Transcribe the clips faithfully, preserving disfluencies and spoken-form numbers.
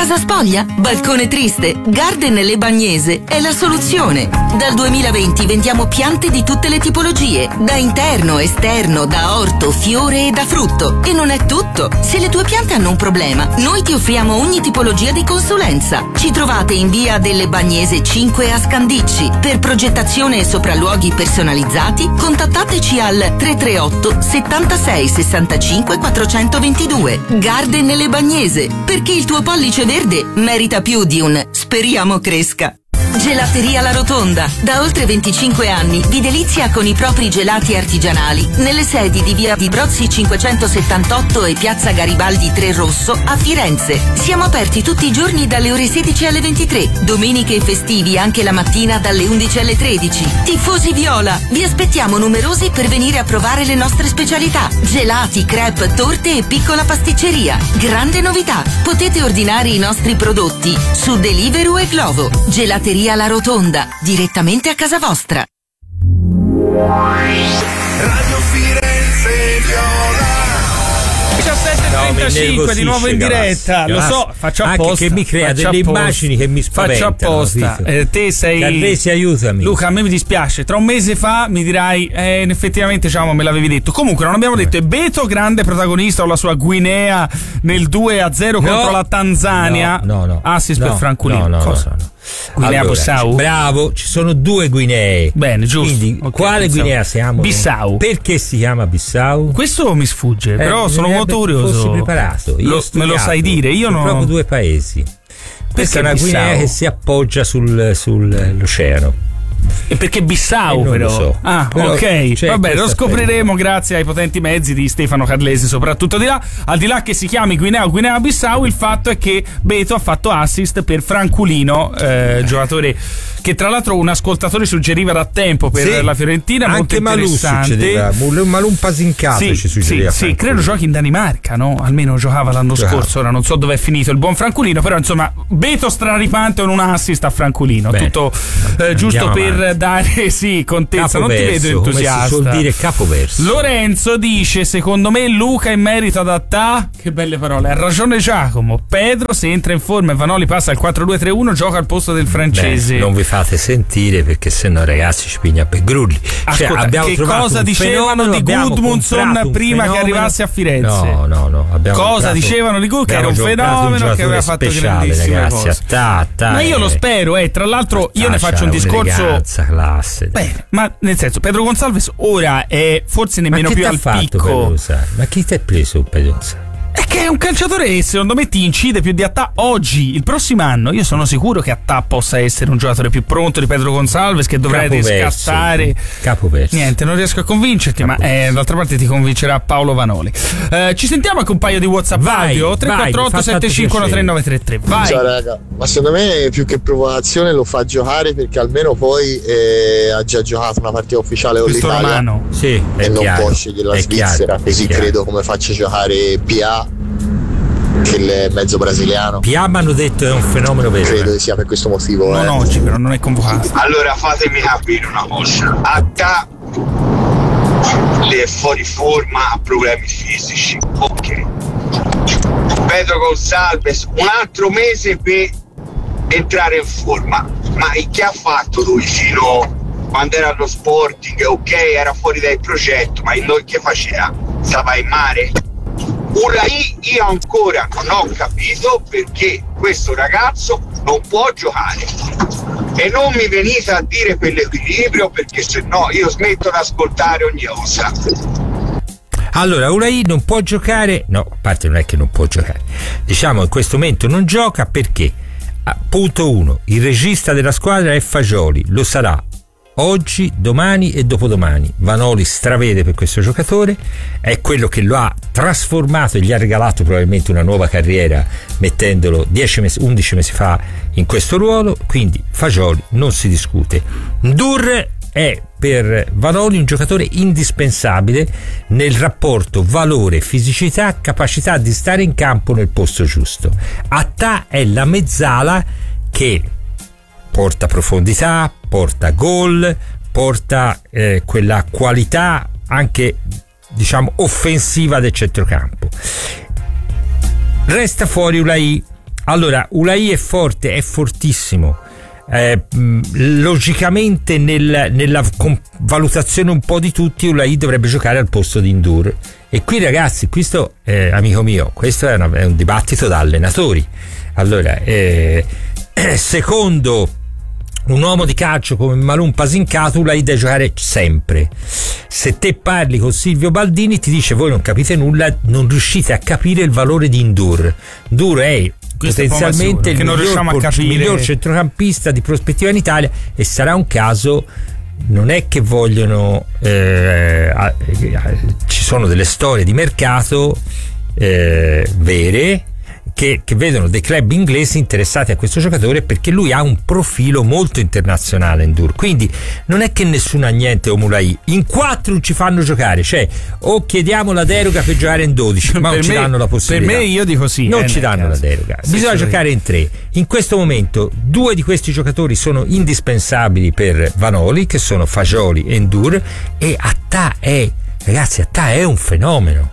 Casa spoglia? Balcone triste? Garden Le Bagnese è la soluzione. Dal duemilaventi vendiamo piante di tutte le tipologie, da interno, esterno, da orto, fiore e da frutto. E non è tutto. Se le tue piante hanno un problema, noi ti offriamo ogni tipologia di consulenza. Ci trovate in via delle Bagnese cinque a Scandicci. Per progettazione e sopralluoghi personalizzati, contattateci al tre tre otto settantasei sessantacinque quattrocentoventidue. Garden Le Bagnese, perché il tuo pollice verde merita più di un speriamo cresca. Gelateria La Rotonda. Da oltre venticinque anni vi delizia con i propri gelati artigianali nelle sedi di via di Brozzi cinquecentosettantotto e piazza Garibaldi tre Rosso a Firenze. Siamo aperti tutti i giorni dalle ore sedici alle ventitré, domeniche e festivi anche la mattina dalle undici alle tredici. Tifosi viola, vi aspettiamo numerosi per venire a provare le nostre specialità: gelati, crepe, torte e piccola pasticceria. Grande novità, potete ordinare i nostri prodotti su Deliveroo e Glovo. Gelateria La Rotonda, direttamente a casa vostra. Radio Firenze Viola. diciassette e trentacinque di nuovo in diretta. Lo so, faccio apposta. Anche che mi crea faccio delle apposta. immagini che mi spaventano. Faccio apposta. Eh, te sei. Carresi, aiutami. Luca, a me mi dispiace. Tra un mese fa mi dirai, eh, effettivamente, diciamo, me l'avevi detto. Comunque, non abbiamo detto. E Beto, grande protagonista con la sua Guinea nel due a zero No. contro la Tanzania. No, no, no. Assist no, per Franculino. No, no, Cosa? no, no. Guinea Allora, Bissau? Bravo, ci sono due Guinee. Bene, giusto. Quindi, Ok, quale pensavo. Guinea siamo? Bissau. Perché si chiama Bissau? Questo mi sfugge, Eh, però sono molto bisognerebbe che curioso. fossi preparato. Io Lo- ho me lo studiato sai dire? Io su non. proprio due paesi. Questa è una Bissau? Guinea che si appoggia sul, sull'oceano. E perché Bissau, Eh, non però? lo so. Ah, Però ok. c'è Vabbè, lo questa scopriremo grazie ai potenti mezzi di Stefano Carlesi, soprattutto di là. Al di là che si chiami Guinea o Guinea Bissau, il fatto è che Beto ha fatto assist per Franculino, eh, giocatore che tra l'altro un ascoltatore suggeriva da tempo per Sì, la Fiorentina, molto anche Malù interessante. succedeva, Malù Pasincato Sì, ci sì, suggeriva. sì, credo giochi in Danimarca, no? Almeno giocava l'anno Giocava. scorso, ora non so dove è finito il buon Franculino, però insomma Beto straripante con un assist a Franculino. Bene. Tutto eh, giusto Andiamo per avanti. dare sì, contezza, non ti vedo Capoverso, come entusiasta. si suol dire capoverso. Lorenzo dice: secondo me Luca in merito ad Attà, che belle parole, ha ragione Giacomo. Pedro, se entra in forma e Vanoli passa al quattro due tre uno, gioca al posto del francese. Beh, non vi fate sentire perché sennò ragazzi ci pigna per grulli. Cioè, Ascolta, abbiamo che trovato cosa un dicevano fenomeno, di abbiamo Gudmundsson comprato un prima che fenomeno. arrivasse a Firenze? No, no, no. abbiamo Cosa comprato- dicevano di Gud? Che era un abbiamo comprato fenomeno un che aveva fatto speciale, grandissime ragazzi, cose. Attà, Attà, Ma io eh. lo spero, eh. Tra l'altro, io Attà ne faccio un c'ha discorso. un'eleganza, classe. Beh, ma nel senso, Pedro Gonçalves ora è forse Ma nemmeno che più t'ha al fatto picco. Pedro Gonçalves? Ma chi ti ha preso Pedro Gonçalves? È che è un calciatore che secondo me ti incide più di Attà oggi. Il prossimo anno io sono sicuro che Attà possa essere un giocatore più pronto di Pedro Gonçalves, che dovrebbe Capoverso. riscattare. Capoverso. Niente, non riesco a convincerti, ma eh, d'altra parte ti convincerà Paolo Vanoli. Eh, ci sentiamo anche un paio di WhatsApp Vai, audio tre quattro otto vai, sette cinque uno tre nove tre tre. Vai. Ciao raga, ma secondo me più che provocazione lo fa giocare perché almeno poi eh, ha già giocato una partita ufficiale con Questo l'Italia romano. Sì, è e non chiaro, può scegliere la è Svizzera, chiaro, così è chiaro. credo come faccia giocare P A, che è il mezzo brasiliano. Piam hanno detto è un fenomeno vero. Credo che sia per questo motivo. Non eh. oggi, però non è convocato. Allora fatemi capire una cosa. Attà le è fuori forma, ha problemi fisici. Ok. Pedro Gonçalves un altro mese per entrare in forma. Ma che ha fatto lui fino quando era allo Sporting? Ok, era fuori dal progetto, ma noi che faceva? Stava in mare? Ulai io ancora non ho capito perché questo ragazzo non può giocare e non mi venite a dire per l'equilibrio, perché se no io smetto di ascoltare ogni cosa. Allora, Ulai non può giocare, no, a parte non è che non può giocare, diciamo in questo momento non gioca perché, ah, punto uno, il regista della squadra è Fagioli, lo sarà oggi, domani e dopodomani. Vanoli stravede per questo giocatore, è quello che lo ha trasformato e gli ha regalato probabilmente una nuova carriera mettendolo dieci mesi, undici mesi fa in questo ruolo, quindi Fagioli non si discute. Ndur è per Vanoli un giocatore indispensabile nel rapporto valore-fisicità, capacità di stare in campo nel posto giusto. Attà è la mezzala che porta profondità, porta gol, porta eh, quella qualità anche diciamo offensiva del centrocampo. Resta fuori Ulai. Allora, Ulai è forte, è fortissimo. Eh, mh, logicamente nel, nella com- valutazione un po' di tutti, Ulai dovrebbe giocare al posto di Ndur. E qui, ragazzi, questo eh, amico mio, questo è, una, è un dibattito da allenatori. Allora, eh, secondo un uomo di calcio come Malum Pasincato, Ulai deve giocare sempre. Se te parli con Silvio Baldini ti dice: voi non capite nulla, non riuscite a capire il valore di Ndur. Ndur è Questo potenzialmente è il non miglior, a capire. il miglior centrocampista di prospettiva in Italia, e sarà un caso. Non è che vogliono eh, eh, ci sono delle storie di mercato eh, vere Che, che vedono dei club inglesi interessati a questo giocatore, perché lui ha un profilo molto internazionale, Ndur. Quindi non è che nessuno ha niente o Mulai. In quattro non ci fanno giocare, cioè o chiediamo la deroga per giocare in dodici, ma non ci me, danno la possibilità. Per me io dico sì. Non eh, ci danno caso. la deroga. Sì, Bisogna sì, giocare sì. in tre. In questo momento due di questi giocatori sono indispensabili per Vanoli, che sono Fagioli e Ndur, e Attà è, ragazzi, Attà è un fenomeno.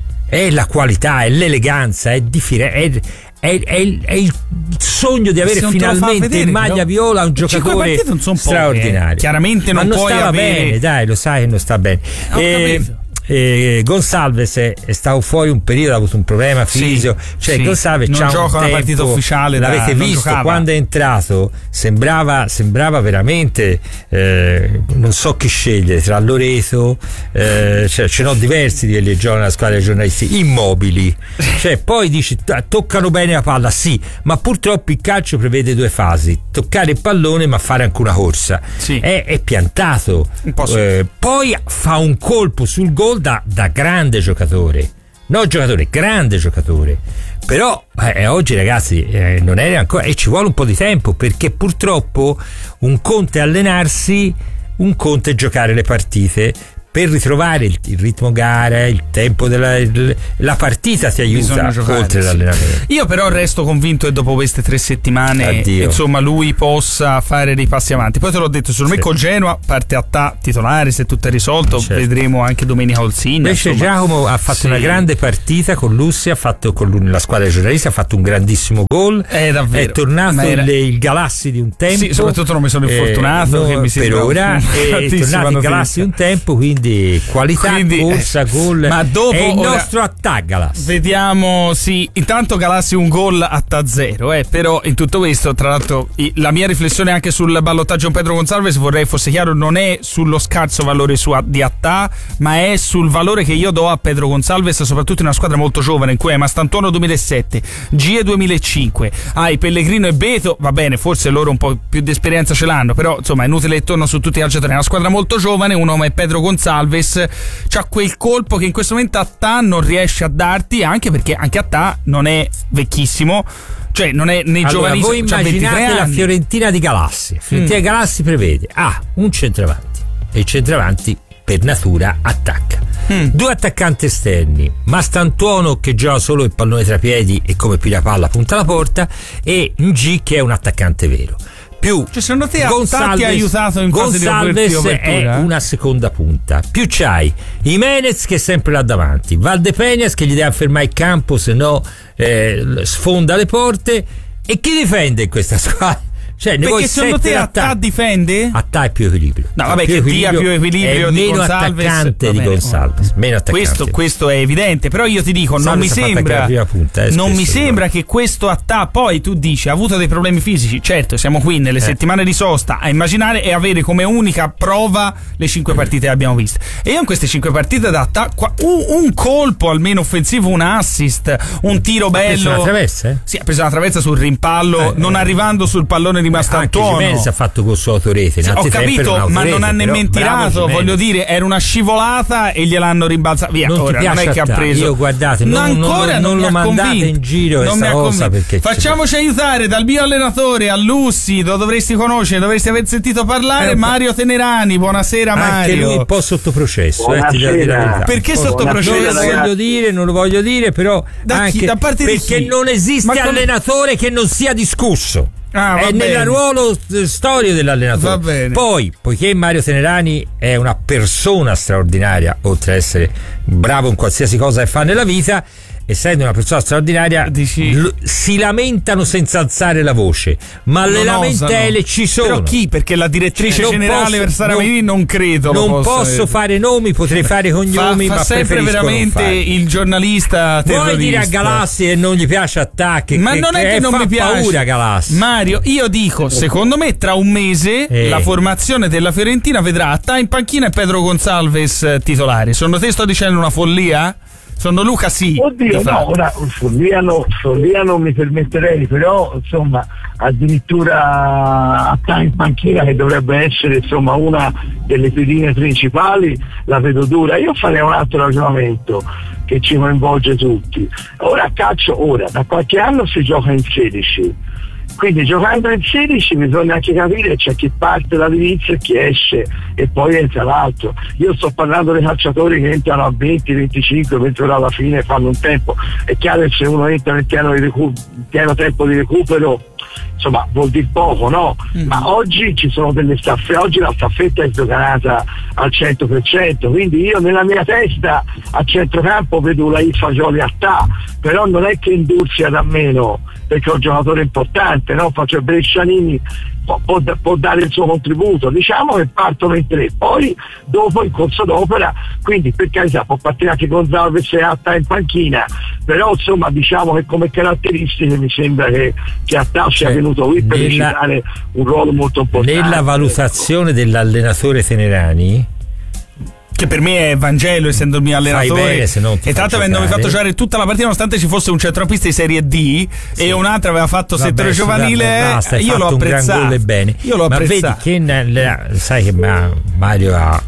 È la qualità, è l'eleganza, è, di Fire- è, è, è, è il sogno di avere finalmente vedere, in maglia no? viola un giocatore straordinario. Eh, chiaramente non Ma non puoi stava avere... bene, dai, lo sai che non sta bene. Ho E, eh, Gonsalves è, è stato fuori un periodo, ha avuto un problema fisico, sì, cioè sì. Gonsalves non c'ha gioca un una tempo, partita ufficiale, l'avete da, visto quando è entrato, sembrava, sembrava veramente eh, non so chi scegliere tra Loreto, eh, cioè, ce n'ho diversi di quelli che giocano nella squadra dei giornalisti, immobili, cioè poi dici toccano bene la palla, sì, ma purtroppo il calcio prevede due fasi: toccare il pallone ma fare anche una corsa. Sì. è, è piantato, eh, poi fa un colpo sul gol Da, da grande giocatore, no giocatore, grande giocatore, però eh, oggi ragazzi eh, non è ancora, e ci vuole un po' di tempo, perché purtroppo un conto è allenarsi, un conto è giocare le partite. Per ritrovare il, il ritmo gara, il tempo della il, la partita ti aiuta giocare, oltre sì. l'allenamento. Io però resto convinto che dopo queste tre settimane Addio. insomma lui possa fare dei passi avanti. Poi te l'ho detto, secondo sì. me col Genoa parte Attà titolare, se tutto è risolto, certo. vedremo anche domenica Olsigna. Invece insomma. Giacomo ha fatto sì. una grande partita con Lussi, ha fatto con lui, la squadra dei giornalisti, ha fatto un grandissimo gol, è, davvero. è tornato era... il, il Galassi di un tempo, sì, soprattutto non mi sono infortunato, eh, che no, mi per ora è tornato il Galassi di un tempo, quindi qualità, Quindi, corsa, gol, ma dopo è il ora, nostro Attà Galassi. Vediamo, sì, intanto Galassi un gol Attà zero, eh, però in tutto questo, tra l'altro, la mia riflessione anche sul ballottaggio Pedro Gonsalves, vorrei fosse chiaro, non è sullo scarso valore su, di Attà, ma è sul valore che io do a Pedro Gonsalves, soprattutto in una squadra molto giovane in cui hai Mastantuono duemilasette, Gie duemilacinque, hai Pellegrino e Beto, va bene, forse loro un po' più di esperienza ce l'hanno, però insomma è inutile che torno su tutti i calciatori, è una squadra molto giovane, un uomo è Pedro Gonsalves, c'ha quel colpo che in questo momento Attà non riesce a darti, anche perché anche Attà non è vecchissimo, cioè non è nei allora, giovani, voi immaginate la Fiorentina di Galassi. Fiorentina mm. di Galassi prevede ah, un centravanti, e il centravanti per natura attacca. Mm. Due attaccanti esterni, Mastantuono che gioca solo il pallone tra piedi e come piglia palla punta alla porta, e Ng che è un attaccante vero. Più cioè, secondo te Gonsalves, ti ha aiutato in fase Gonsalves di apertura? È una seconda punta. Più c'hai Jimenez che è sempre là davanti, Valdepeñas che gli deve fermare il campo, se no eh, sfonda le porte. E chi difende in questa squadra? Cioè, ne perché secondo te Attà difende? Attà è più equilibrio. No, vabbè, più che dia più equilibrio è di meno Gonsalves, attaccante di Gonsalves, meno attaccante. Questo, questo è evidente, però io ti dico, non mi sembra punta, eh, non mi sembra che questo Attà, poi tu dici ha avuto dei problemi fisici, certo, siamo qui nelle eh. settimane di sosta a immaginare e avere come unica prova le cinque partite che abbiamo visto. E io in queste cinque partite da Attà un, un colpo almeno offensivo, un assist, un tiro bello. Ha preso una traversa? Eh? Sì, ha preso una traversa sul rimpallo, eh, non eh. arrivando sul pallone di Mastantuono. Si è fatto con suo autorete, sì, ho capito, autorete, ma non ha nemmeno tirato, voglio dire, era una scivolata e gliel'hanno rimbalzata via. Non, ora, non è che ha preso. Io guardate, non, ancora non, non, non lo mandate convinto. in giro non questa cosa, perché facciamoci aiutare dal mio allenatore, a Lussi, lo dovresti conoscere, dovresti aver sentito parlare, eh, Mario Tenerani. Buonasera Mario. Anche lui un po' sotto processo, eh, ti devo dire la verità. Perché sotto processo? Non lo voglio dire, non lo voglio dire, però da anche chi, da parte perché di chi? non esiste Ma allenatore che non sia discusso. Ah, è nel ruolo storico dell'allenatore. Va bene. Poi, poiché Mario Tenerani è una persona straordinaria, oltre ad essere bravo in qualsiasi cosa che fa nella vita, essendo una persona straordinaria, Dici... l- si lamentano senza alzare la voce, ma non le lamentele osano. ci sono. Però chi? Perché la direttrice Non generale posso- per Sara non- Marini non credo Non lo possa posso avere. fare nomi, potrei fare cognomi, fa, fa ma sempre preferisco non veramente farli. il giornalista terrorista. Vuoi dire a Galassi che non gli piace Attacchi? Ma non è che non fa mi piace paura Galassi. Mario, io dico, secondo me tra un mese Eh. la formazione della Fiorentina vedrà Attà in panchina e Pedro Gonçalves eh, titolare. Secondo te sto dicendo una follia? Sono Luca sì. Oddio, di no, fatto. ora follia, no, follia non mi permetterei, però insomma addirittura Attà in panchina, che dovrebbe essere insomma una delle pedine principali, la vedo dura. Io farei un altro ragionamento che ci coinvolge tutti. Ora a calcio, ora da qualche anno si gioca in sedici. Quindi giocando in sedici bisogna anche capire c'è chi parte dall'inizio e chi esce e poi entra l'altro. Io sto parlando dei calciatori che entrano a venti venticinque mentre alla fine fanno un tempo. È chiaro che se uno entra nel pieno, di recu- pieno tempo di recupero, insomma vuol dire poco, no? Mm. Ma oggi ci sono delle staffette, oggi la staffetta è sdoganata al cento per cento, quindi io nella mia testa a centrocampo vedo la Fagioli Attà, però non è che Indursia da meno, perché è un giocatore importante, no? Faccio Brescianini può, può, può dare il suo contributo, diciamo che partono in tre, poi dopo in corso d'opera, quindi per carità può partire anche Gonzalez e Attà in panchina, però insomma diciamo che come caratteristiche mi sembra che, che Attà sia Cioè, venuto qui per nella- recitare un ruolo molto importante. Nella valutazione dell'allenatore Tenerani, Che per me è Vangelo, essendo il mio allenatore. bene se non ti e fa tanto avendomi giocare. fatto giocare tutta la partita, nonostante ci fosse un centrocampista di serie D e un'altra aveva fatto vabbè, settore sì, giovanile, vabbè, basta, hai io l'ho fatto un gran apprezzato. gol e bene. Io l'ho ma apprezzato. vedi che nella- sai che ma- Mario ha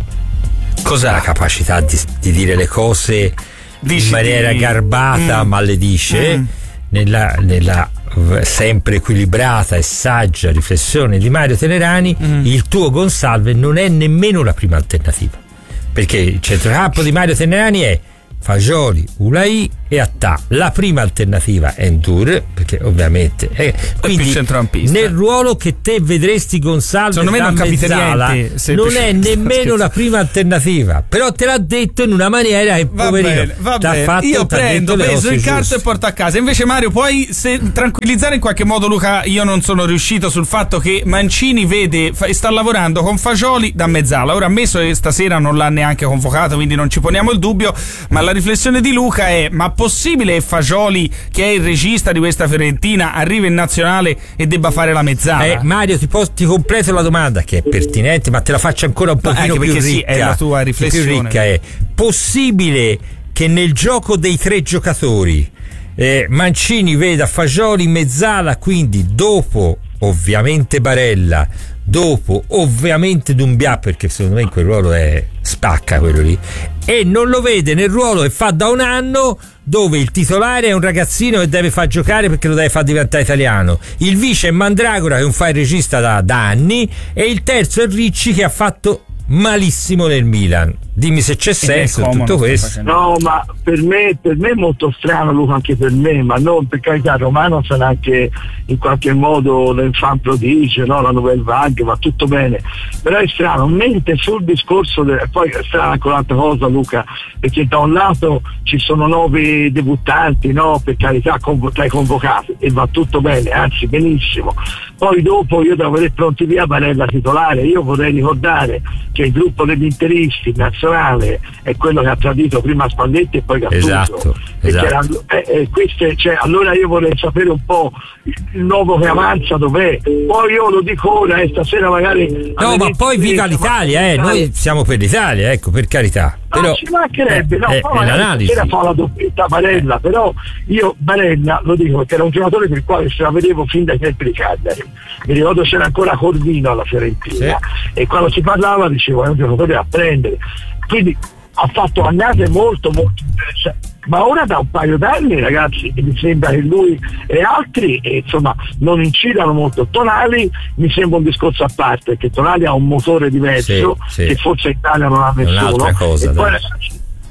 Cos'ha? la capacità di, di dire le cose Dici in maniera di- garbata, Mm. maledice, Mm. nella, nella v- sempre equilibrata e saggia riflessione di Mario Tenerani, Mm. il tuo Gonsalve non è nemmeno la prima alternativa, perché il centrocampo di Mario Tenerani è Fagioli, Ulai e Attà. La prima alternativa è Ndur, perché ovviamente è quindi più centrocampista. nel ruolo che te vedresti Gonsalves Secondo me da non capite mezzala, niente, se- non è nemmeno la prima alternativa, però te l'ha detto in una maniera che Va poverino bene, va t'ha bene. fatto, Io t'ha prendo, detto le peso cose il calcio giuste. e porto a casa. Invece Mario, puoi se, tranquillizzare in qualche modo Luca? Io non sono riuscito sul fatto che Mancini vede fa, sta lavorando con Fagioli da mezzala. Ora, ammesso che stasera non l'ha neanche convocato, quindi non ci poniamo il dubbio, ma la riflessione di Luca è: ma possibile che Fagioli, che è il regista di questa Fiorentina, arrivi in nazionale e debba fare la mezzala? Eh, Mario, ti, posso, ti completo la domanda che è pertinente, ma te la faccio ancora un Ma pochino anche più perché ricca. sì, è la tua riflessione. Più ricca è: possibile che nel gioco dei tre giocatori eh, Mancini veda Fagioli in mezzala, quindi dopo ovviamente Barella, dopo ovviamente Doumbia, perché secondo me in quel ruolo è spacca quello lì, e non lo vede nel ruolo che fa da un anno, dove il titolare è un ragazzino che deve far giocare perché lo deve far diventare italiano, il vice è Mandragora che non fa il regista da, da anni, e il terzo è Ricci che ha fatto malissimo nel Milan. Dimmi se c'è senso in tutto questo. No, ma per me, per me è molto strano, Luca, anche per me, ma non per carità. Romano sarà anche in qualche modo l'enfant prodigio, no? La nouvelle vague, va tutto bene, però è strano, mentre sul discorso de... poi è strana anche un'altra cosa, Luca, perché da un lato ci sono nove debuttanti, no? Per carità, convo- tra i convocati, e va tutto bene, anzi benissimo. Poi dopo io devo vedere pronti via Barella titolare. Io vorrei ricordare che il gruppo degli interisti nazionale è quello che ha tradito prima Spalletti e poi Gattuso. Esatto, Perché esatto. era- eh, eh, queste, cioè, allora io vorrei sapere un po' il nuovo che avanza dov'è. Poi io lo dico ora, e stasera magari No, ma poi viva l'Italia, eh, noi siamo per l'Italia, ecco, per carità. Però no, ci mancherebbe, no, è, poi è magari l'analisi. stasera fa la doppietta Barella, però io Barella lo dico perché era un giocatore per il quale se la vedevo fin dai tempi di Cagliari. Mi ricordo c'era ancora Corvino alla Fiorentina, sì. E quando si parlava dicevo è un giocatore da prendere, quindi ha fatto annate molto molto interessanti. Ma ora da un paio d'anni, ragazzi, mi sembra che lui e altri eh, insomma non incidano molto. Tonali mi sembra un discorso a parte, perché Tonali ha un motore diverso, Sì, sì. che forse in Italia non ha È nessuno. un'altra cosa, E poi, dai. ragazzi,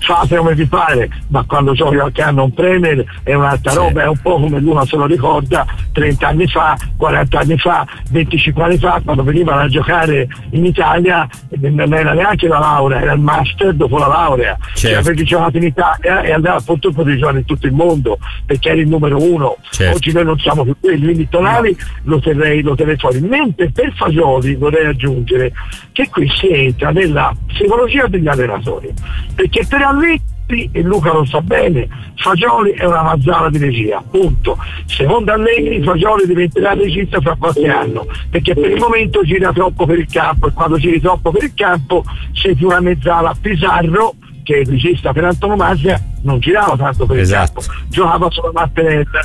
fate come vi pare, ma quando giochi qualche anno un Premier è un'altra roba, è un po' come uno se lo ricorda trenta anni fa, quaranta anni fa, venticinque anni fa, quando venivano a giocare in Italia non era neanche la laurea, era il master dopo la laurea, certo. Cioè perché giocato in Italia e andava purtroppo di giocare in tutto il mondo perché era il numero uno, certo. Oggi noi non siamo più quelli, quindi Tonali no. lo terrei lo terrei fuori, mentre per Fagioli vorrei aggiungere che qui si entra nella psicologia degli allenatori, perché per Allegri, e Luca lo sa bene, Fagioli è una mazzara di regia, punto. Secondo Allegri Fagioli diventerà regista fra qualche anno, perché per il momento gira troppo per il campo, e quando giri troppo per il campo sei più una mezzala. Pizarro, che è il regista per antonomasia, non girava tanto per esatto. il campo, giocava sulla mattonella,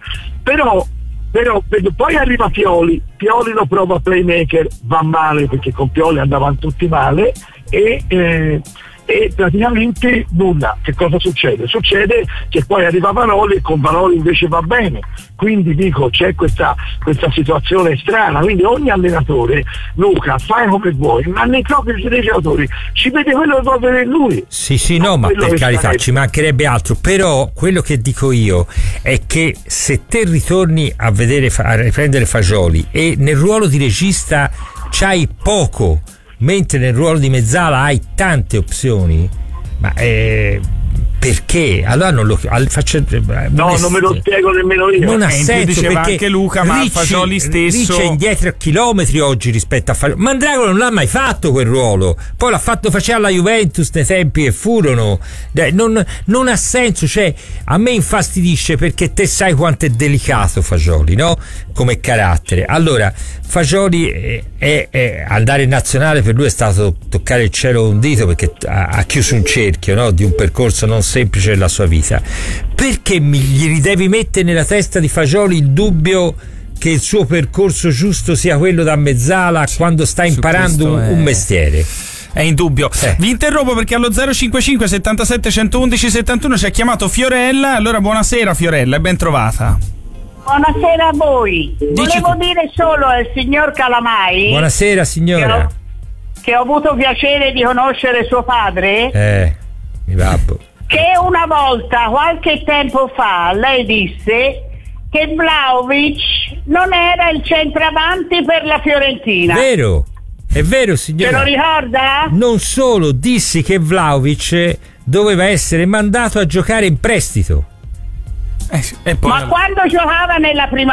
però però poi arriva Pioli, Pioli lo prova playmaker, va male perché con Pioli andavano tutti male e eh, e praticamente nulla. Che cosa succede? Succede che poi arriva Vanoli e con Vanoli invece va bene, quindi dico c'è questa, questa situazione strana, quindi ogni allenatore, Luca, fai come vuoi, ma nei propri giocatori ci vede quello che vuole vedere lui. Sì sì no, ma per carità ci mancherebbe altro, però quello che dico io è che se te ritorni a vedere a riprendere Fagioli e nel ruolo di regista c'hai poco, mentre nel ruolo di mezzala hai tante opzioni, ma eh, perché? Allora non lo faccio. No, non me lo spiego nemmeno io. Non ha eh, senso, diceva perché anche Luca, ma Ricci, Fagioli stesso Ricci è indietro a chilometri oggi rispetto a Fagioli. Mandragora non l'ha mai fatto quel ruolo, poi l'ha fatto, faceva la Juventus nei tempi che furono. Non, non ha senso, cioè a me infastidisce perché te sai quanto è delicato Fagioli, no? Come carattere. Allora Fagioli è, è, è andare in nazionale per lui è stato toccare il cielo con un dito, perché ha, ha chiuso un cerchio, no? Di un percorso non semplice della sua vita. Perché mi, gli devi mettere nella testa di Fagioli il dubbio che il suo percorso giusto sia quello da mezzala quando sta imparando un, è... un mestiere? È indubbio. Eh. Vi interrompo perché allo zero cinquantacinque settantasette centoundici settantuno ci ha chiamato Fiorella. Allora buonasera Fiorella e ben trovata. Buonasera a voi. Dici... Volevo dire solo al signor Calamai. Buonasera signora. Che ho, che ho avuto piacere di conoscere suo padre. Eh, mi babbo. Che una volta, qualche tempo fa, lei disse che Vlahovic non era il centravanti per la Fiorentina. Vero, è vero signora. Se lo ricorda? Non solo, dissi che Vlahovic doveva essere mandato a giocare in prestito. Eh, e poi Ma quando giocava nella prima